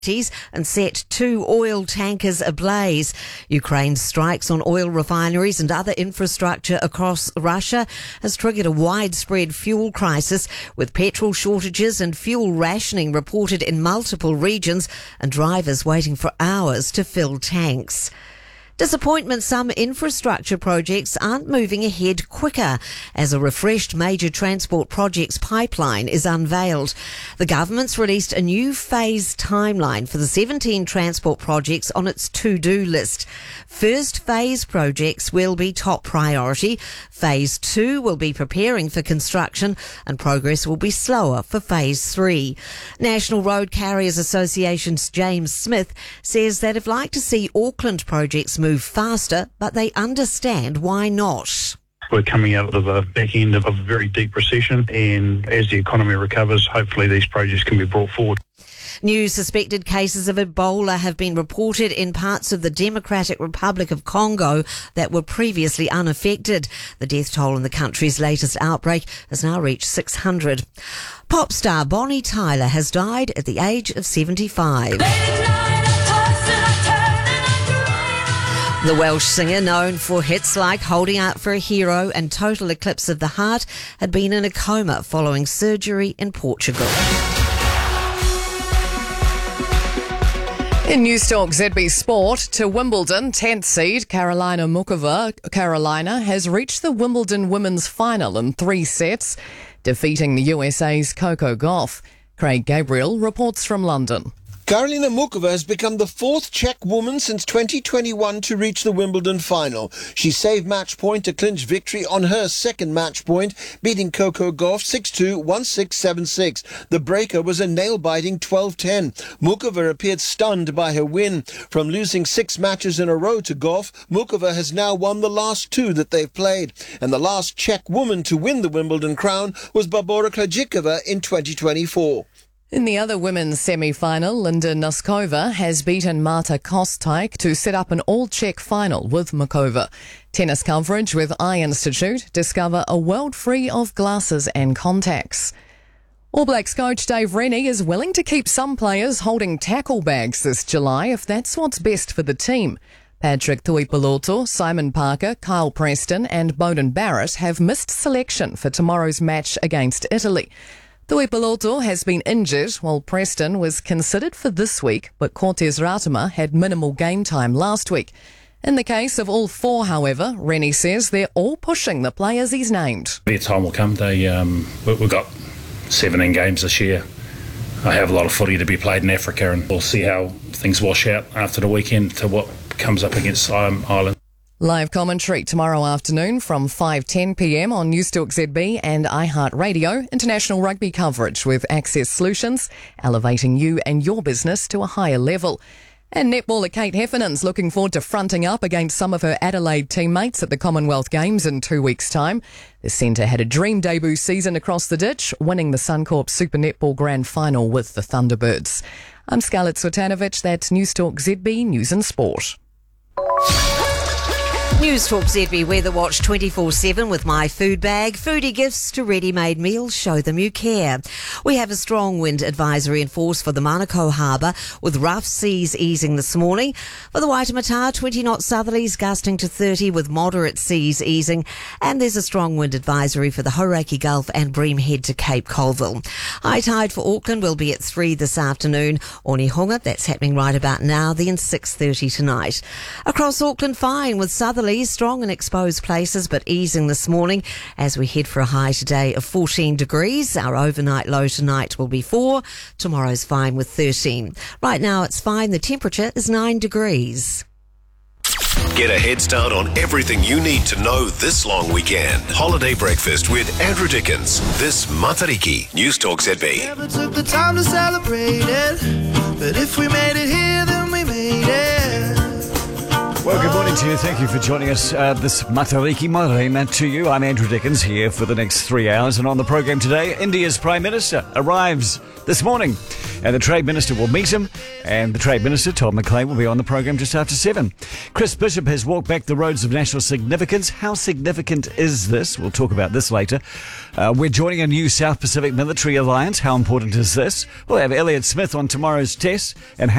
and set 2 oil tankers ablaze. Ukraine's strikes on oil refineries and other infrastructure across Russia has triggered a widespread fuel crisis, with petrol shortages and fuel rationing reported in multiple regions and drivers waiting for hours to fill tanks. Disappointment, some infrastructure projects aren't moving ahead quicker as a refreshed major transport projects pipeline is unveiled. The government's released a new phase timeline for the 17 transport projects on its to-do list. First phase projects will be top priority. Phase 2 will be preparing for construction and progress will be slower for phase 3. National Road Carriers Association's James Smith says they'd have liked to see Auckland projects move faster, but they understand why not. We're coming out of the back end of a very deep recession, and as the economy recovers, hopefully these projects can be brought forward. New suspected cases of Ebola have been reported in parts of the Democratic Republic of Congo that were previously unaffected. The death toll in the country's latest outbreak has now reached 600. Pop star Bonnie Tyler has died at the age of 75. The Welsh singer, known for hits like Holding Out for a Hero and Total Eclipse of the Heart, had been in a coma following surgery in Portugal. In Newstalk ZB Sport, to Wimbledon, 10th seed Karolina Muchova. Carolina has reached the Wimbledon women's final in 3 sets, defeating the USA's Coco Gauff. Craig Gabriel reports from London. Karolina Muchova has become the 4th Czech woman since 2021 to reach the Wimbledon final. She saved match point to clinch victory on her second match point, beating Coco Gauff 6-2, 1-6, 7-6. The breaker was a nail-biting 12-10. Muchova appeared stunned by her win. From losing 6 matches in a row to Gauff, Muchova has now won the last 2 that they've played. And the last Czech woman to win the Wimbledon crown was Barbora Krejcikova in 2024. In the other women's semi-final, Linda Noskova has beaten Marta Kostek to set up an all-Czech final with Muchova. Tennis coverage with Eye Institute discover a world free of glasses and contacts. All Blacks coach Dave Rennie is willing to keep some players holding tackle bags this July if that's what's best for the team. Patrick Tuipulotu, Simon Parker, Kyle Preston and Bowden Barrett have missed selection for tomorrow's match against Italy. Tuipulotu has been injured, while Preston was considered for this week, but Cortez Ratama had minimal game time last week. In the case of all 4, however, Rennie says they're all pushing the players he's named. Their time will come. We've got 17 games this year. I have a lot of footy to be played in Africa, and we'll see how things wash out after the weekend to what comes up against Ireland. Live commentary tomorrow afternoon from 5:10pm on Newstalk ZB and iHeartRadio. International rugby coverage with Access Solutions, elevating you and your business to a higher level. And netballer Kate Heffernan's looking forward to fronting up against some of her Adelaide teammates at the Commonwealth Games in 2 weeks' time. The centre had a dream debut season across the ditch, winning the Suncorp Super Netball Grand Final with the Thunderbirds. I'm Scarlett Swetanovic. That's Newstalk ZB News and Sport. Newstalk ZB Weather Watch 24/7 with My Food Bag. Foodie gifts to ready-made meals. Show them you care. We have a strong wind advisory in force for the Manukau Harbour, with rough seas easing this morning. For the Waitemata, 20-knot southerlies gusting to 30 with moderate seas easing. And there's a strong wind advisory for the Hauraki Gulf and Bream Head to Cape Colville. High tide for Auckland will be at 3 this afternoon. Onehunga, that's happening right about now, then 6:30 tonight. Across Auckland, fine with southerlies. Strong in exposed places, but easing this morning as we head for a high today of 14 degrees. Our overnight low tonight will be 4. Tomorrow's fine with 13. Right now it's fine. The temperature is 9 degrees. Get a head start on everything you need to know this long weekend. Holiday breakfast with Andrew Dickens. This Matariki. Newstalk ZB. Never took the time to celebrate it, but if we made it here, then we made it. Well, good morning to you. Thank you for joining us this Matariki Morena to you. I'm Andrew Dickens here for the next 3 hours. And on the program today, India's Prime Minister arrives this morning. And the Trade Minister will meet him, and the Trade Minister, Todd McLean, will be on the program just after 7. Chris Bishop has walked back the roads of national significance. How significant is this? We'll talk about this later. We're joining a new South Pacific Military Alliance. How important is this? We'll have Elliot Smith on tomorrow's test, and